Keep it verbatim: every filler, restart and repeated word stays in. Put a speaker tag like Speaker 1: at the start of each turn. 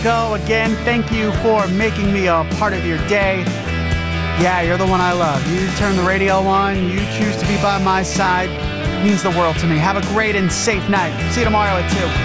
Speaker 1: go again. Thank you for making me a part of your day. Yeah, you're the one I love. You turn the radio on. You choose to be by my side. It means the world to me. Have a great and safe night. See you tomorrow at two.